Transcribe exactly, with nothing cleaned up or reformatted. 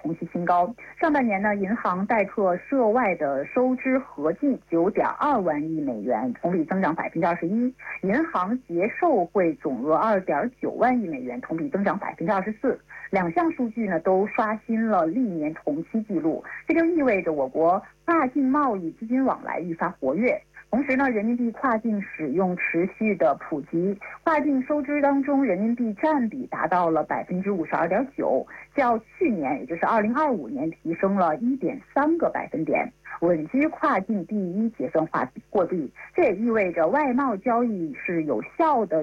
同期新高。上半年呢，银行代客涉外的收支合计九点二万亿美元，同比增长百分之二十一；银行结售汇总额二点九万亿美元，同比增长百分之二十四。两项数据呢都刷新了历年同期记录，这就意味着我国跨境贸易资金往来愈发活跃。同时呢，人民币跨境使用持续的普及，跨境收支当中人民币占比达到了百分之五十二点九，较去年也就是二零二五年提升了一点三个百分点，稳居跨境第一结算化货币。这也意味着外贸交易是有效的